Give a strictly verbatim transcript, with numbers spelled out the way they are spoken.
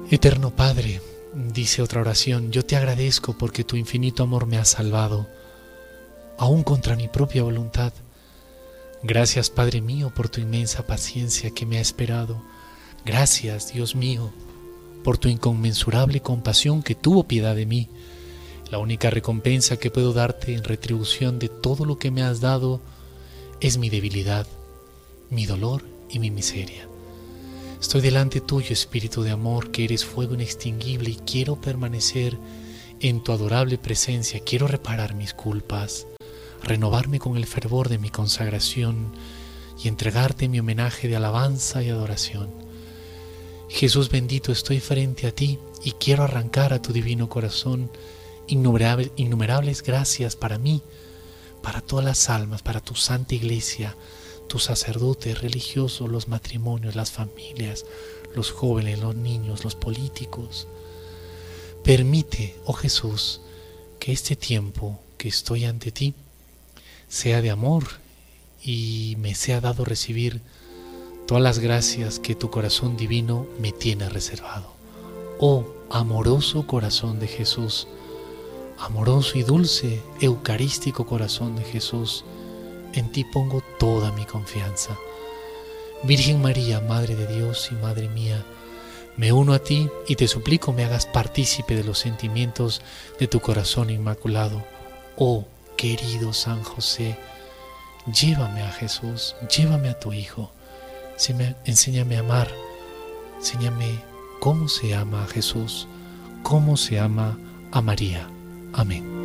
Eterno Padre, dice otra oración, yo te agradezco porque tu infinito amor me ha salvado, aún contra mi propia voluntad. Gracias, Padre mío, por tu inmensa paciencia que me ha esperado. Gracias, Dios mío, por tu inconmensurable compasión que tuvo piedad de mí. La única recompensa que puedo darte en retribución de todo lo que me has dado es mi debilidad, mi dolor y mi miseria. Estoy delante tuyo, Espíritu de amor, que eres fuego inextinguible, y quiero permanecer en tu adorable presencia. Quiero reparar mis culpas, renovarme con el fervor de mi consagración y entregarte mi homenaje de alabanza y adoración. Jesús bendito, estoy frente a ti y quiero arrancar a tu divino corazón innumerables, innumerables gracias para mí, para todas las almas, para tu santa iglesia, tus sacerdotes religiosos, los matrimonios, las familias, los jóvenes, los niños, los políticos. Permite, oh Jesús, que este tiempo que estoy ante ti sea de amor y me sea dado recibir todas las gracias que tu corazón divino me tiene reservado. Oh amoroso corazón de Jesús, amoroso y dulce, eucarístico corazón de Jesús, en ti pongo toda mi confianza. Virgen María, Madre de Dios y Madre mía, me uno a ti y te suplico me hagas partícipe de los sentimientos de tu corazón inmaculado. Oh querido San José, llévame a Jesús, llévame a tu Hijo. Enséñame a amar, enséñame cómo se ama a Jesús, cómo se ama a María. Amén.